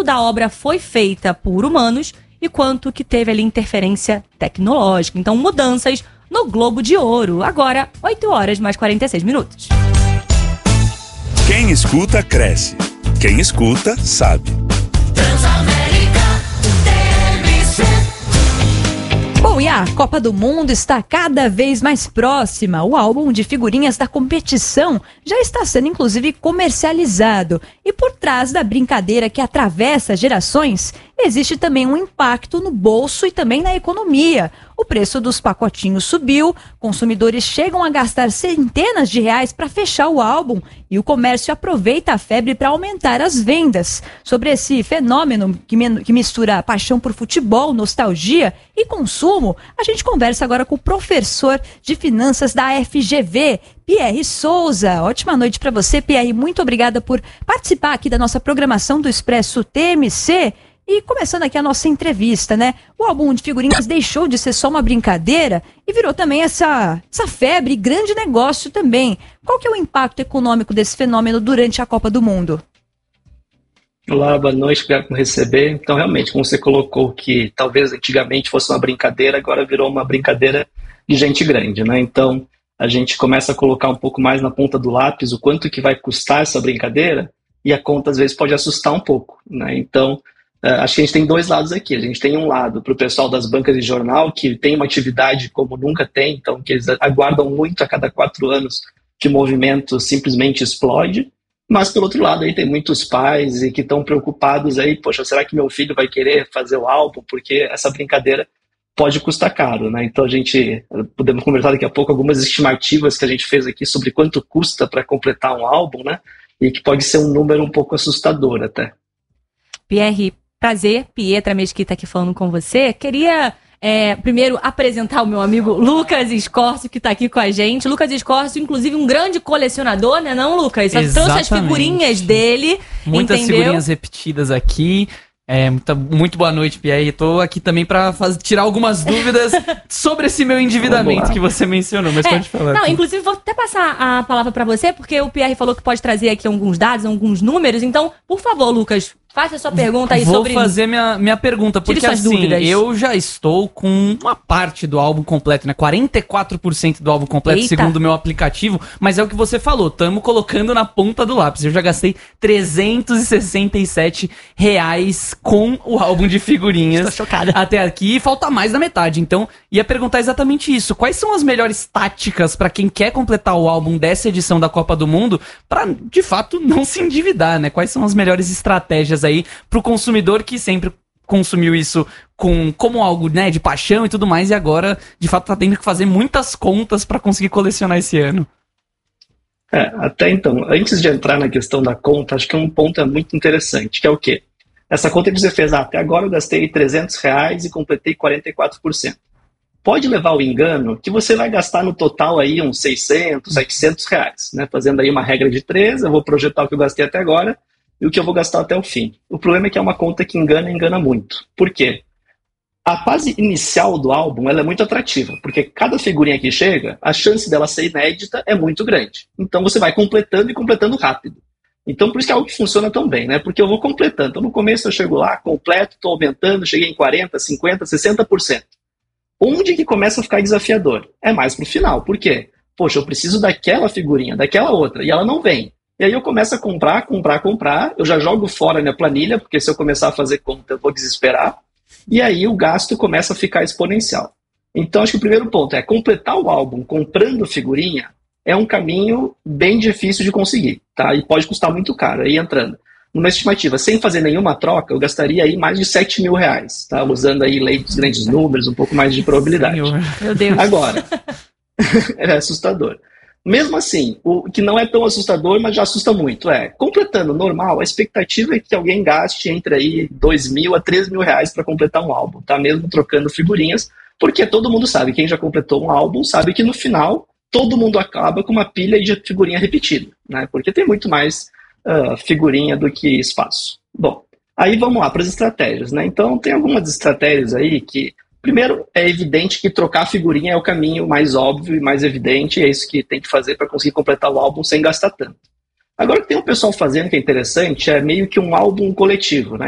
da obra foi feita por humanos e quanto que teve ali interferência tecnológica. Então, mudanças no Globo de Ouro. Agora, 8 horas mais 46 minutos. Quem escuta, cresce. Quem escuta, sabe. Bom, e a Copa do Mundo está cada vez mais próxima. O álbum de figurinhas da competição já está sendo, inclusive, comercializado. E por trás da brincadeira que atravessa gerações, existe também um impacto no bolso e também na economia. O preço dos pacotinhos subiu, consumidores chegam a gastar centenas de reais para fechar o álbum e o comércio aproveita a febre para aumentar as vendas. Sobre esse fenômeno que mistura paixão por futebol, nostalgia e consumo, a gente conversa agora com o professor de finanças da FGV, Pierre Souza. Ótima noite para você, Pierre. Muito obrigada por participar aqui da nossa programação do Expresso TMC. E começando aqui a nossa entrevista, né? O álbum de figurinhas deixou de ser só uma brincadeira e virou também essa febre, grande negócio também. Qual que é o impacto econômico desse fenômeno durante a Copa do Mundo? Olá, boa noite, obrigado por receber. Então, realmente, como você colocou que talvez antigamente fosse uma brincadeira, agora virou uma brincadeira de gente grande, né? Então, a gente começa a colocar um pouco mais na ponta do lápis o quanto que vai custar essa brincadeira e a conta, às vezes, pode assustar um pouco, né? Então, acho que a gente tem dois lados aqui. A gente tem um lado para o pessoal das bancas de jornal, que tem uma atividade como nunca tem, então que eles aguardam muito a cada 4 anos que o movimento simplesmente explode. Mas, pelo outro lado, aí tem muitos pais e que estão preocupados aí, poxa, será que meu filho vai querer fazer o álbum? Porque essa brincadeira pode custar caro, né? Então, podemos conversar daqui a pouco algumas estimativas que a gente fez aqui sobre quanto custa para completar um álbum, né? E que pode ser um número um pouco assustador até. Pierre, prazer, Pietra Mesquita aqui falando com você. Queria primeiro apresentar o meu amigo Lucas Escorcio, que está aqui com a gente. Lucas Escorcio, inclusive um grande colecionador, né não, Lucas? Só trouxe as figurinhas dele, muitas entendeu? Figurinhas repetidas aqui. Muito boa noite, Pierre. Estou aqui também para tirar algumas dúvidas sobre esse meu endividamento que você mencionou, mas pode falar. Não, inclusive vou até passar a palavra para você, porque o Pierre falou que pode trazer aqui alguns dados, alguns números. Então, por favor, Lucas, faça a sua pergunta aí sobre... Vou fazer minha pergunta, porque assim, dúvidas. Eu já estou com uma parte do álbum completo, né? 44% do álbum completo, segundo o meu aplicativo, mas é o que você falou, estamos colocando na ponta do lápis. Eu já gastei R$367 com o álbum de figurinhas. Estou chocada. Até aqui, e falta mais da metade. Então, ia perguntar exatamente isso. Quais são as melhores táticas para quem quer completar o álbum dessa edição da Copa do Mundo para, de fato, não se endividar, né? Quais são as melhores estratégias aí pro consumidor que sempre consumiu isso como algo, né, de paixão e tudo mais, e agora, de fato, tá tendo que fazer muitas contas para conseguir colecionar esse ano? Até então, antes de entrar na questão da conta, acho que um ponto muito interessante, que é o quê? Essa conta que você fez, até agora eu gastei R$300 e completei 44%. Pode levar ao engano que você vai gastar no total aí uns R$600, R$700, né? Fazendo aí uma regra de 3, eu vou projetar o que eu gastei até agora e o que eu vou gastar até o fim. O problema é que é uma conta que engana muito. Por quê? A fase inicial do álbum ela é muito atrativa, porque cada figurinha que chega, a chance dela ser inédita é muito grande. Então você vai completando e completando rápido. Então por isso que é algo que funciona tão bem, né? Porque eu vou completando. Então no começo eu chego lá, completo, estou aumentando, cheguei em 40%, 50%, 60%. Onde que começa a ficar desafiador? É mais pro final. Por quê? Poxa, eu preciso daquela figurinha, daquela outra, e ela não vem. E aí eu começo a comprar, eu já jogo fora a minha planilha, porque se eu começar a fazer conta eu vou desesperar, e aí o gasto começa a ficar exponencial. Então acho que o primeiro ponto é completar o álbum comprando figurinha é um caminho bem difícil de conseguir, tá? E pode custar muito caro, aí entrando. Numa estimativa, sem fazer nenhuma troca, eu gastaria aí mais de R$7.000, tá? Usando aí lei dos grandes números, um pouco mais de probabilidade. Meu Deus. Agora, é assustador. Mesmo assim, o que não é tão assustador, mas já assusta muito, completando normal, a expectativa é que alguém gaste entre aí R$2.000 a R$3.000 para completar um álbum, tá? Mesmo trocando figurinhas, porque todo mundo sabe, quem já completou um álbum sabe que no final todo mundo acaba com uma pilha de figurinha repetida, né? Porque tem muito mais figurinha do que espaço. Bom, aí vamos lá para as estratégias, né? Então tem algumas estratégias aí que... Primeiro, é evidente que trocar figurinha é o caminho mais óbvio e mais evidente, e é isso que tem que fazer para conseguir completar o álbum sem gastar tanto. Agora, o que tem um pessoal fazendo que é interessante é meio que um álbum coletivo, né?